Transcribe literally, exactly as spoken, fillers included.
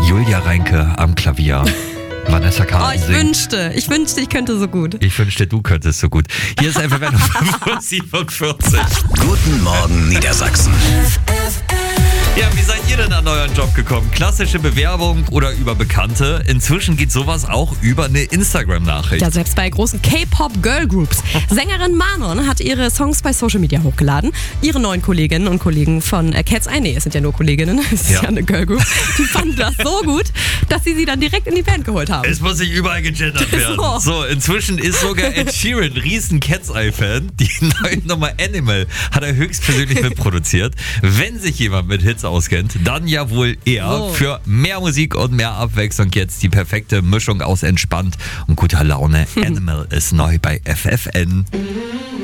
Julia Reinke am Klavier. Vanessa Oh, Carlton ich singt. wünschte, ich wünschte, ich könnte so gut. Ich wünschte, du könntest so gut. Hier ist F F N fünf Uhr siebenundvierzig. Guten Morgen Niedersachsen. Ja, wie seid ihr denn an euren Job gekommen? Klassische Bewerbung oder über Bekannte? Inzwischen geht sowas auch über eine Instagram-Nachricht. Ja, selbst bei großen K-Pop-Girl-Groups. Sängerin Manon hat ihre Songs bei Social Media hochgeladen. Ihre neuen Kolleginnen und Kollegen von äh, Cat's Eye, nee, es sind ja nur Kolleginnen, es ist Ja. ja eine Girl-Group, die fanden das so gut, dass sie sie dann direkt in die Band geholt haben. Es muss sich überall gegendert werden. So. So, inzwischen ist sogar Ed Sheeran riesen Cat's Eye-Fan. Die neue Nummer Animal hat er höchstpersönlich mitproduziert. Wenn sich jemand mit Hits auskennt, dann ja wohl er. So. Für mehr Musik und mehr Abwechslung jetzt die perfekte Mischung aus entspannt und guter Laune. Animal ist neu bei F F N.